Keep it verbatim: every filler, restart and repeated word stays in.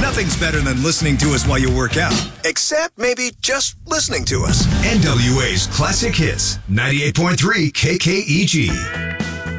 Nothing's better than listening to us while you work out. Except maybe just listening to us. N W A's Classic Hits, ninety-eight point three K K E G.